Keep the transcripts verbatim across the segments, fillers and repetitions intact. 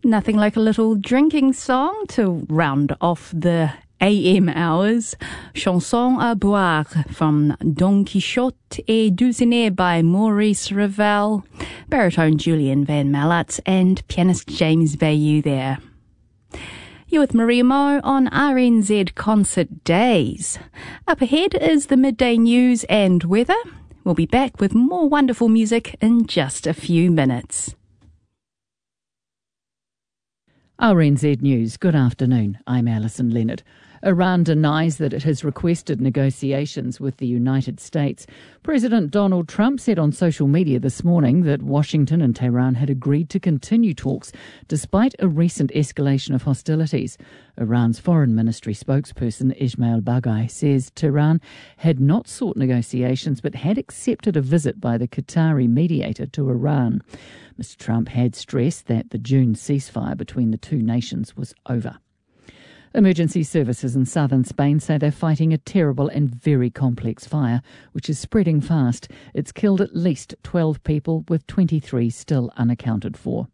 Nothing like a little drinking song to round off the A M hours. Chanson à boire from Don Quixote et Dulcinea by Maurice Ravel, baritone Julian Van Mallat and pianist James Bayou there. You're with Maria Mo on R N Z Concert Days. Up ahead is the midday news and weather. We'll be back with more wonderful music in just a few minutes. R N Z News, good afternoon. I'm Alison Leonard. Iran denies that it has requested negotiations with the United States. President Donald Trump said on social media this morning that Washington and Tehran had agreed to continue talks despite a recent escalation of hostilities. Iran's Foreign Ministry spokesperson Ismail Baghai says Tehran had not sought negotiations but had accepted a visit by the Qatari mediator to Iran. Mister Trump had stressed that the June ceasefire between the two nations was over. Emergency services in southern Spain say they're fighting a terrible and very complex fire, which is spreading fast. It's killed at least twelve people, with twenty-three still unaccounted for.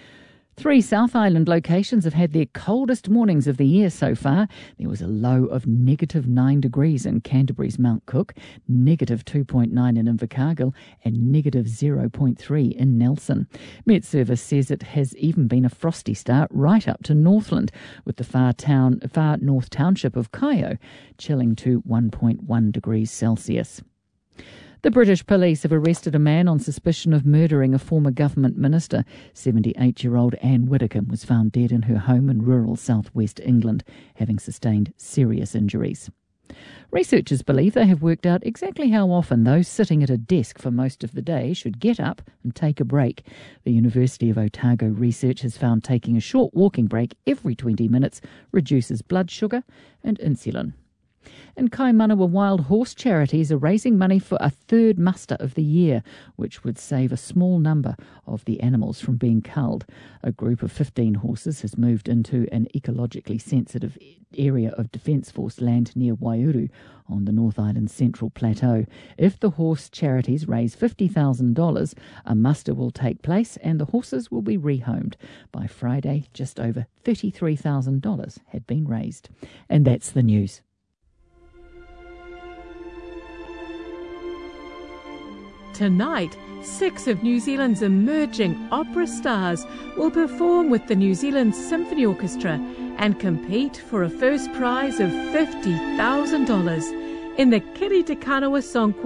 Three South Island locations have had their coldest mornings of the year so far. There was a low of negative nine degrees in Canterbury's Mount Cook, negative two point nine in Invercargill and negative zero point three in Nelson. Met Service says it has even been a frosty start right up to Northland, with the far, town, far north township of Cayo chilling to one point one degrees Celsius. The British police have arrested a man on suspicion of murdering a former government minister. seventy-eight-year-old Anne Widdecombe was found dead in her home in rural southwest England, having sustained serious injuries. Researchers believe they have worked out exactly how often those sitting at a desk for most of the day should get up and take a break. The University of Otago research has found taking a short walking break every twenty minutes reduces blood sugar and insulin. And Kaimanawa Wild Horse Charities are raising money for a third muster of the year, which would save a small number of the animals from being culled. A group of fifteen horses has moved into an ecologically sensitive area of Defence Force land near Waiouru on the North Island Central Plateau. If the horse charities raise fifty thousand dollars, a muster will take place and the horses will be rehomed. By Friday, just over thirty-three thousand dollars had been raised. And that's the news. Tonight, six of New Zealand's emerging opera stars will perform with the New Zealand Symphony Orchestra and compete for a first prize of fifty thousand dollars in the Kiri Te Kanawa Song